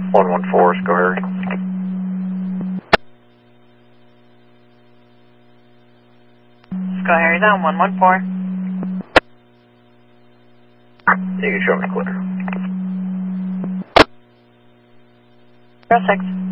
114, go Harry. Go Harry's on 114. You can show me clear. 06.